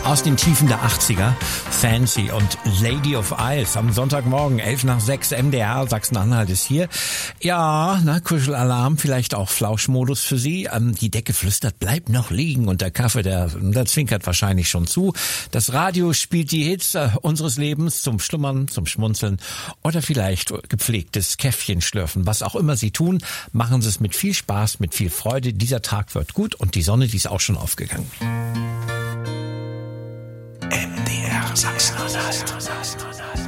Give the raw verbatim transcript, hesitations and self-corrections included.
Aus den Tiefen der achtziger, Fancy und Lady of Isles am Sonntagmorgen, elf nach sechs, M D R, Sachsen-Anhalt ist hier. Ja, na, Kuschelalarm, vielleicht auch Flauschmodus für Sie. Ähm, die Decke flüstert, bleibt noch liegen und der Kaffee, der, der zwinkert wahrscheinlich schon zu. Das Radio spielt die Hits äh, unseres Lebens zum Schlummern, zum Schmunzeln oder vielleicht gepflegtes Käffchen schlürfen. Was auch immer Sie tun, machen Sie es mit viel Spaß, mit viel Freude. Dieser Tag wird gut und die Sonne, die ist auch schon aufgegangen. M D R Sachsen-Anhalt.